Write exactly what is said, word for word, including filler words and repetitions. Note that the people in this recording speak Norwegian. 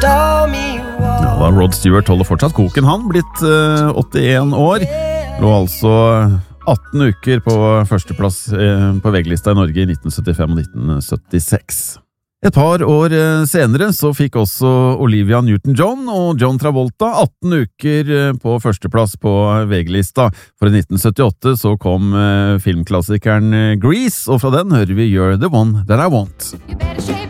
Ja, da Rod Stewart holder fortsatt koken, han blitt uh, åttien år, lå altså atten uker på førsteplass uh, på VG-lista i Norge i nitten syttifem og nitten syttiseks. Et par år uh, senere så fikk også Olivia Newton-John og John Travolta atten uker uh, på førsteplass på VG-lista, for i nitten syttiåtte så kom uh, filmklassikeren uh, Grease, og fra den hører vi You're the One That I Want.